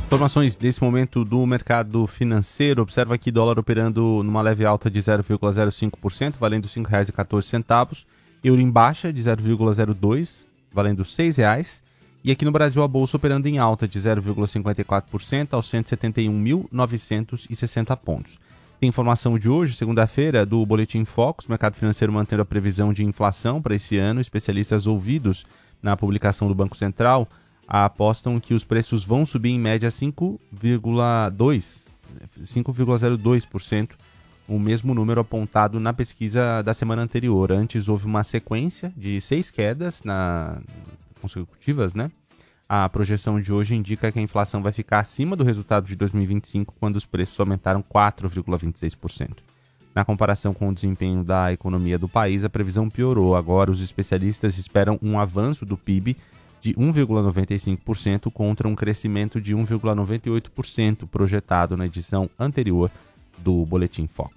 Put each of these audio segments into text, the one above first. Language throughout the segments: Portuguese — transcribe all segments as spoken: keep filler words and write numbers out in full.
Informações desse momento do mercado financeiro. Observa aqui dólar operando numa leve alta de zero vírgula zero cinco por cento, valendo cinco reais e quatorze centavos. Euro em baixa de zero vírgula zero dois por cento, valendo seis reais. E aqui no Brasil a bolsa operando em alta de zero vírgula cinquenta e quatro por cento aos cento e setenta e um mil novecentos e sessenta pontos. Tem informação de hoje, segunda-feira, do Boletim Focus. O mercado financeiro mantendo a previsão de inflação para esse ano. Especialistas ouvidos na publicação do Banco Central apostam que os preços vão subir em média cinco vírgula dois por cento, cinco vírgula zero dois por cento, o mesmo número apontado na pesquisa da semana anterior. Antes houve uma sequência de seis quedas na... consecutivas, né? A projeção de hoje indica que a inflação vai ficar acima do resultado de dois mil e vinte e cinco, quando os preços aumentaram quatro vírgula vinte e seis por cento. Na comparação com o desempenho da economia do país, a previsão piorou. Agora, os especialistas esperam um avanço do P I B de um vírgula noventa e cinco por cento contra um crescimento de um vírgula noventa e oito por cento projetado na edição anterior do Boletim Focus.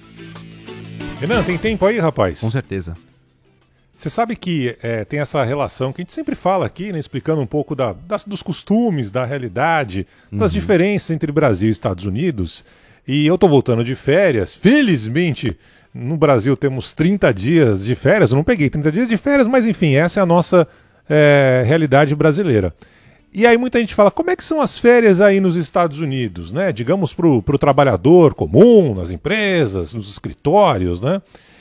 Renan, tem tempo aí, rapaz? Com certeza. Você sabe que é, tem essa relação que a gente sempre fala aqui, né, explicando um pouco da, das, dos costumes, da realidade, das uhum. diferenças entre Brasil e Estados Unidos. E eu tô voltando de férias, felizmente no Brasil temos trinta dias de férias, eu não peguei trinta dias de férias, mas enfim, essa é a nossa é, realidade brasileira. E aí muita gente fala, como é que são as férias aí nos Estados Unidos, né? Digamos pro, pro trabalhador comum, nas empresas, nos escritórios, né?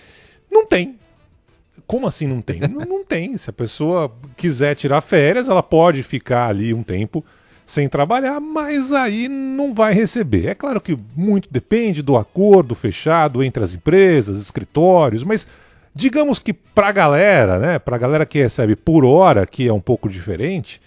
Não tem. Como assim não tem? Não, não tem. Se a pessoa quiser tirar férias, ela pode ficar ali um tempo sem trabalhar, mas aí não vai receber. É claro que muito depende do acordo fechado entre as empresas, escritórios, mas digamos que para a galera, né, para a galera que recebe por hora, que é um pouco diferente,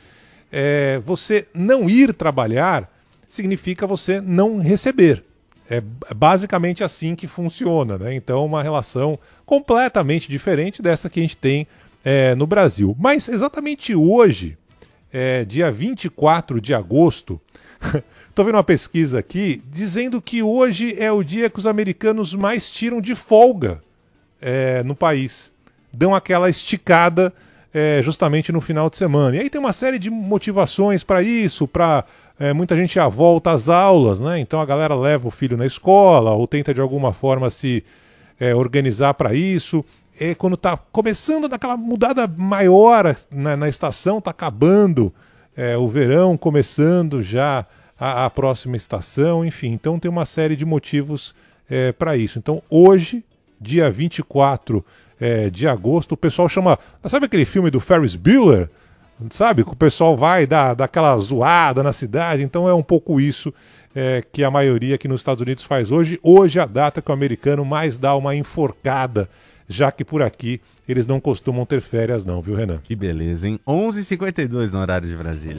é, você não ir trabalhar significa você não receber. É basicamente assim que funciona, né? Então, uma relação completamente diferente dessa que a gente tem é, no Brasil. Mas exatamente hoje, é, dia vinte e quatro de agosto, estou vendo uma pesquisa aqui dizendo que hoje é o dia que os americanos mais tiram de folga é, no país. Dão aquela esticada é, justamente no final de semana. E aí tem uma série de motivações para isso, para... É, muita gente já volta às aulas, né? Então a galera leva o filho na escola ou tenta de alguma forma se é, organizar para isso. E quando está começando daquela mudada maior na, na estação, está acabando é, o verão, começando já a, a próxima estação, enfim. Então tem uma série de motivos é, para isso. Então hoje, dia vinte e quatro é, de agosto, o pessoal chama... Sabe aquele filme do Ferris Bueller? Sabe, que o pessoal vai dar, dar aquela zoada na cidade, então é um pouco isso é, que a maioria aqui nos Estados Unidos faz hoje. Hoje é a data que o americano mais dá uma enforcada, já que por aqui eles não costumam ter férias não, viu, Renan? Que beleza, hein? onze e cinquenta e dois no horário de Brasília.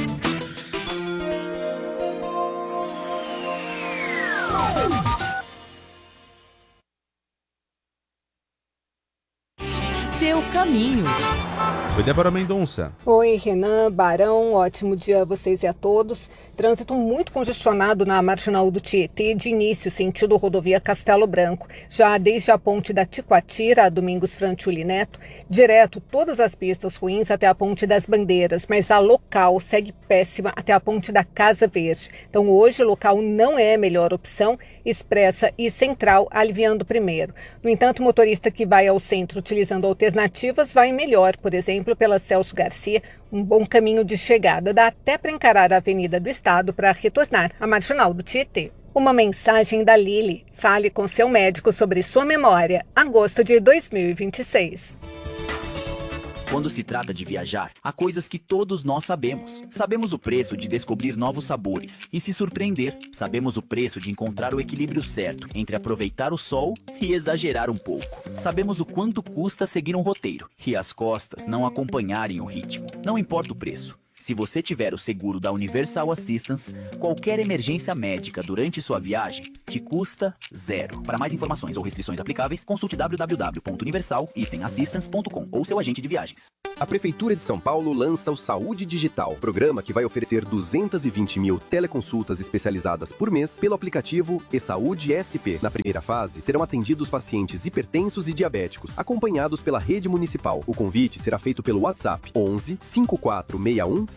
Seu caminho. Oi, Débora Mendonça. Oi, Renan, Barão, ótimo dia a vocês e a todos. Trânsito muito congestionado na Marginal do Tietê, de início, sentido rodovia Castelo Branco. Já desde a ponte da Ticoatira, a Domingos Frantuli Neto, direto todas as pistas ruins até a ponte das Bandeiras, mas a local segue péssima até a ponte da Casa Verde. Então hoje o local não é a melhor opção, expressa e central aliviando primeiro. No entanto, o motorista que vai ao centro utilizando alternativas vai melhor, por exemplo, pela Celso Garcia, um bom caminho de chegada. Dá até para encarar a Avenida do Estado para retornar à Marginal do Tietê. Uma mensagem da Lili. Fale com seu médico sobre sua memória. Agosto de dois mil e vinte e seis. Quando se trata de viajar, há coisas que todos nós sabemos. Sabemos o preço de descobrir novos sabores e se surpreender. Sabemos o preço de encontrar o equilíbrio certo entre aproveitar o sol e exagerar um pouco. Sabemos o quanto custa seguir um roteiro e as costas não acompanharem o ritmo. Não importa o preço. Se você tiver o seguro da Universal Assistance, qualquer emergência médica durante sua viagem te custa zero. Para mais informações ou restrições aplicáveis, consulte w w w ponto universal assistance ponto com ou seu agente de viagens. A Prefeitura de São Paulo lança o Saúde Digital, programa que vai oferecer duzentas e vinte mil teleconsultas especializadas por mês pelo aplicativo eSaúde S P. Na primeira fase, serão atendidos pacientes hipertensos e diabéticos, acompanhados pela rede municipal. O convite será feito pelo WhatsApp onze, cinco quatro seis um,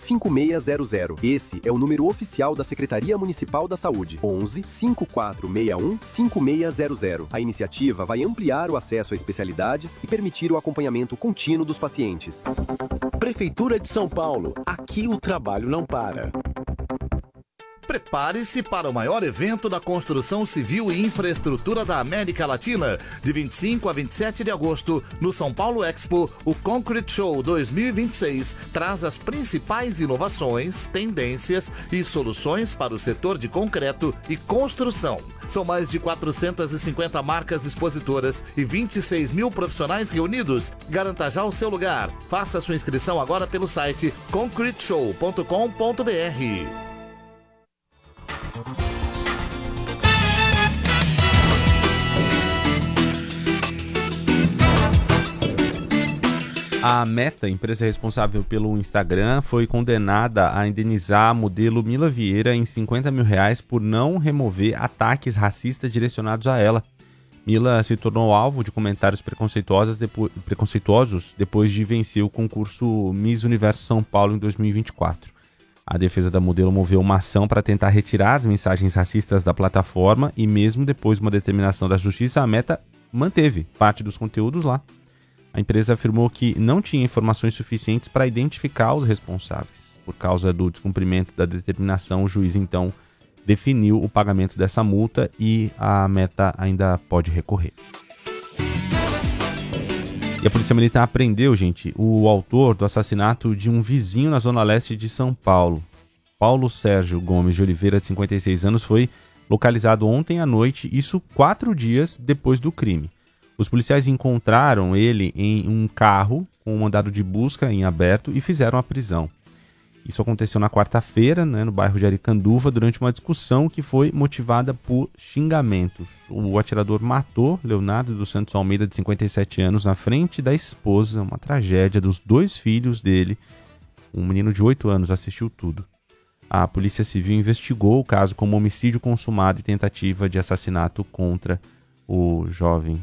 cinco seis zero zero. Esse é o número oficial da Secretaria Municipal da Saúde. onze, cinco quatro seis um, cinco seis zero zero. A iniciativa vai ampliar o acesso a especialidades e permitir o acompanhamento contínuo dos pacientes. Prefeitura de São Paulo. Aqui o trabalho não para. Prepare-se para o maior evento da construção civil e infraestrutura da América Latina. De vinte e cinco a vinte e sete de agosto, no São Paulo Expo, o Concrete Show dois mil e vinte e seis traz as principais inovações, tendências e soluções para o setor de concreto e construção. São mais de quatrocentas e cinquenta marcas expositoras e vinte e seis mil profissionais reunidos. Garanta já o seu lugar. Faça sua inscrição agora pelo site concrete show ponto com ponto b r. A Meta, empresa responsável pelo Instagram, foi condenada a indenizar a modelo Mila Vieira em cinquenta mil reais por não remover ataques racistas direcionados a ela. Mila se tornou alvo de comentários preconceituosos depois, preconceituosos depois de vencer o concurso Miss Universo São Paulo em dois mil e vinte e quatro. A defesa da modelo moveu uma ação para tentar retirar as mensagens racistas da plataforma e mesmo depois de uma determinação da justiça, a Meta manteve parte dos conteúdos lá. A empresa afirmou que não tinha informações suficientes para identificar os responsáveis. Por causa do descumprimento da determinação, o juiz então definiu o pagamento dessa multa e a Meta ainda pode recorrer. E a Polícia Militar prendeu, gente, o autor do assassinato de um vizinho na zona leste de São Paulo. Paulo Sérgio Gomes de Oliveira, de cinquenta e seis anos, foi localizado ontem à noite, isso quatro dias depois do crime. Os policiais encontraram ele em um carro com um mandado de busca em aberto e fizeram a prisão. Isso aconteceu na quarta-feira, né, no bairro de Aricanduva, durante uma discussão que foi motivada por xingamentos. O atirador matou Leonardo dos Santos Almeida, de cinquenta e sete anos, na frente da esposa, uma tragédia dos dois filhos dele. Um menino de oito anos assistiu tudo. A Polícia Civil investigou o caso como homicídio consumado e tentativa de assassinato contra o jovem.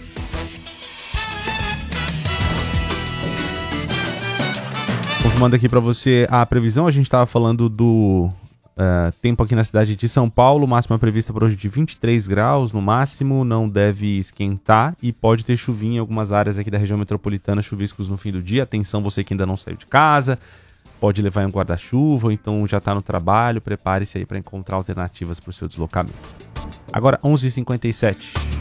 Confirmando aqui para você a previsão, a gente estava falando do uh, tempo aqui na cidade de São Paulo, máxima prevista para hoje de vinte e três graus no máximo, não deve esquentar e pode ter chuvinha em algumas áreas aqui da região metropolitana, chuviscos no fim do dia. Atenção, você que ainda não saiu de casa, pode levar um guarda-chuva, ou então já está no trabalho, prepare-se aí para encontrar alternativas para o seu deslocamento. Agora, onze e cinquenta e sete.